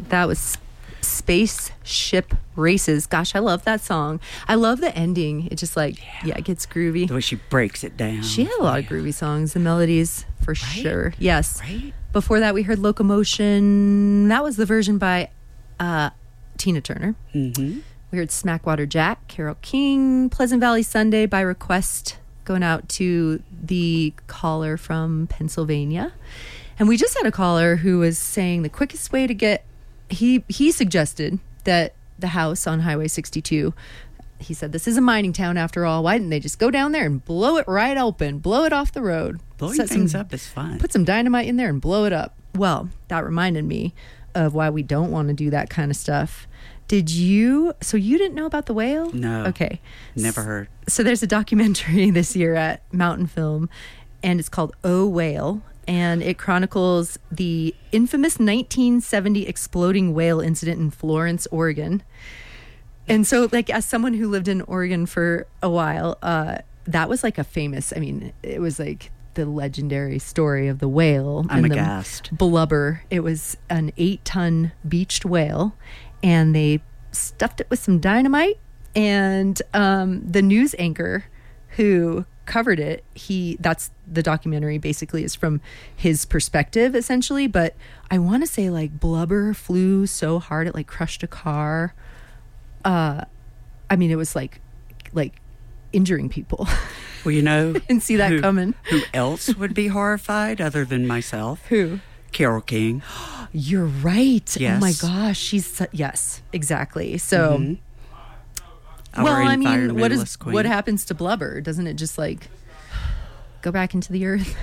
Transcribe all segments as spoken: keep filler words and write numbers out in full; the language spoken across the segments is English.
That was Spaceship Races. Gosh, I love that song. I love the ending. It just like, yeah, yeah it gets groovy. The way she breaks it down. She had a lot of groovy songs, the melodies, for right? sure. Yes. Right? Before that, we heard Locomotion. That was the version by uh, Tina Turner. Mm-hmm. We heard Smackwater Jack, Carole King, Pleasant Valley Sunday by request, going out to the caller from Pennsylvania. And we just had a caller who was saying the quickest way to get, he he suggested that the house on Highway sixty-two, he said, this is a mining town after all. Why didn't they just go down there and blow it right open, blow it off the road? Blowing Set things some, up is fun. Put some dynamite in there and blow it up. Well, that reminded me of why we don't want to do that kind of stuff. Did you, so you didn't know about the whale? No. Okay. Never heard. So there's a documentary this year at Mountain Film, and it's called Oh Whale, and it chronicles the infamous nineteen seventy exploding whale incident in Florence, Oregon. And so, like, as someone who lived in Oregon for a while, uh, that was like a famous, I mean, it was like the legendary story of the whale. I'm and aghast. The blubber. It was an eight-ton beached whale, and they stuffed it with some dynamite. And um, the news anchor who covered it, he that's the documentary basically is from his perspective, essentially. But I want to say, like, blubber flew so hard it, like, crushed a car. Uh, I mean, it was like, like injuring people. Well, you know, didn't see that who, coming. Who else would be horrified other than myself? Who? Carole King. You're right. Yes. Oh my gosh, she's su- yes, exactly. So, mm-hmm. well, I mean, what is queen. what happens to blubber? Doesn't it just like go back into the earth?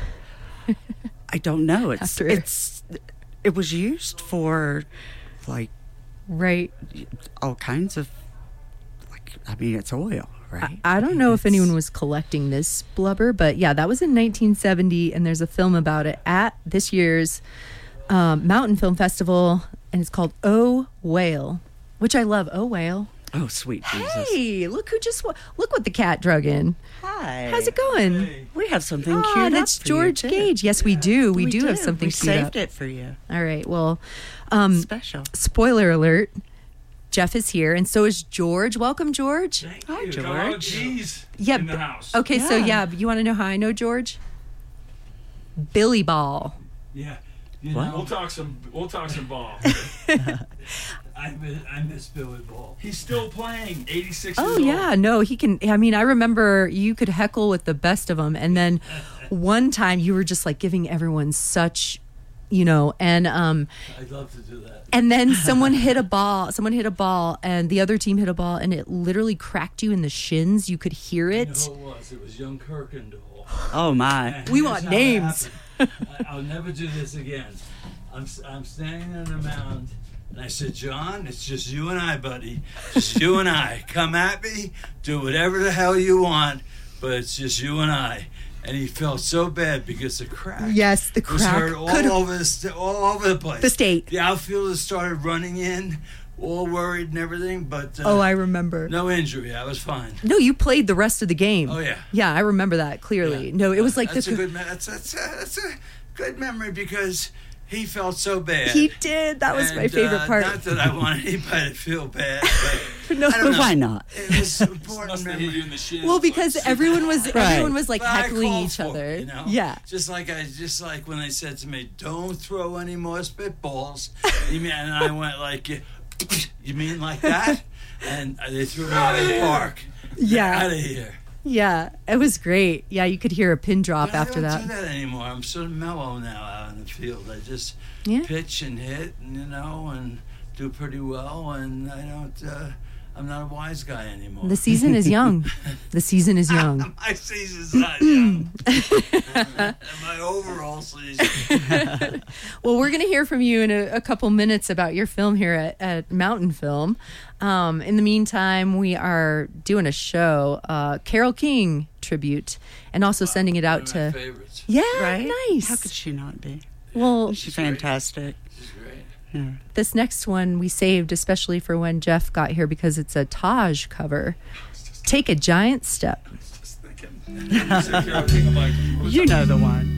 I don't know. It's After. it's it was used for like right all kinds of like I mean it's oil. Right. I, I don't know it's, if anyone was collecting this blubber, but yeah, that was in nineteen seventy, and there's a film about it at this year's um, Mountain Film Festival, and it's called Oh Whale, which I love. Oh Whale. Oh, sweet Jesus. Hey, look who just look what the cat drug in. Hi. How's it going? Hey. We have something Oh, queued that's up for George you, too. Gage. Yes, we do. We, We do, do. have something We queued saved up. it for you. All right. Well, um, Special. spoiler alert. Jeff is here, and so is George. Welcome, George. Thank Hi, you. George. Dog G's Yeah, in the b- house. Okay, so Yeah. yeah, you want to know how I know George? Billy Ball. Yeah. You What? know, we'll talk some. We'll talk some ball. I miss, I miss Billy Ball. He's still playing. eighty-six Oh years yeah, old. no, he can. I mean, I remember you could heckle with the best of them, and then one time you were just like giving everyone such, you know, and um, I'd love to do that. and then someone hit a ball. Someone hit a ball, and the other team hit a ball, and it literally cracked you in the shins. You could hear You it. know who it was? It was young Kirkendall. Oh my. And We here's want how it names. happened. I, I'll never do this again. I'm I'm standing on the mound, and I said, John, it's just you and I, buddy. Just you and I. Come at me. Do whatever the hell you want, but it's just you and I. And he felt so bad because the crack Yes, the was crack heard all could- over the st- all over the place. The state. The outfielders started running in, all worried and everything, but uh, Oh, I remember. no injury. I was fine. No, you played the rest of the game. Oh, yeah. Yeah, I remember that clearly. Yeah. No, it was like that's this. a good me- that's that's a, that's a good memory because he felt so bad. He did. That was my And, favorite uh, part. Not that I want anybody to feel bad, but No, I don't But know. why not? It was an important Must have hit you memory. in the shins. Well, because like, everyone was Right. everyone was like But I heckling called each for it, other. you know? Yeah. Just like I, just like when they said to me, "Don't throw any more spitballs," you mean? And I went like, "You mean like that?" And they threw me out of the park. Yeah. Out of here. Yeah, it was great. Yeah, you could hear a pin drop But after I that. don't do that anymore. I'm sort of mellow now out in the field. I just Yeah. pitch and hit, and, you know, and do pretty well. And I don't. Uh, I'm not a wise guy anymore. The season is young. The season is young. My season's not young. My overall season. Well, we're going to hear from you in a, a couple minutes about your film here at, at Mountain Film. Um, in the meantime, we are doing a show, uh, Carole King tribute, and also sending it out One of my to. favorites. Yeah, Right? nice. How could she not be? Well, She's fantastic. She's great. Yeah. this next one we saved especially for when Jeff got here because it's a Taj cover. Take a Giant Step. Just thinking. You said Carole King, I'm like, who's You know the one.